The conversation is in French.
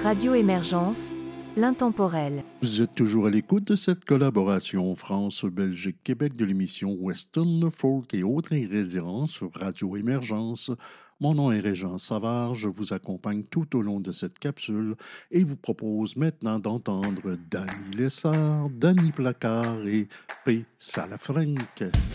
Radio Émergence, l'intemporel. Vous êtes toujours à l'écoute de cette collaboration France-Belgique-Québec de l'émission Western, Folk et autres ingrédients sur Radio Émergence. Mon nom est Régent Savard, je vous accompagne tout au long de cette capsule et vous propose maintenant d'entendre Danny Lessard, Danny Placard et P. Salafranque.